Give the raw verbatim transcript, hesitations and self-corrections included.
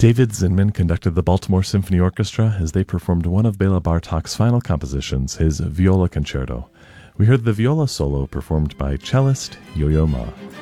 David Zinman conducted the Baltimore Symphony Orchestra as they performed one of Bela Bartok's final compositions, his Viola Concerto. We heard the viola solo performed by cellist Yo-Yo Ma.